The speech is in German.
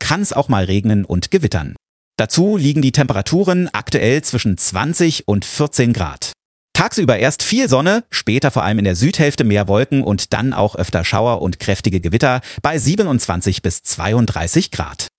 kann es auch mal regnen und gewittern. Dazu liegen die Temperaturen aktuell zwischen 20 und 14 Grad. Tagsüber erst viel Sonne, später vor allem in der Südhälfte mehr Wolken und dann auch öfter Schauer und kräftige Gewitter bei 27 bis 32 Grad.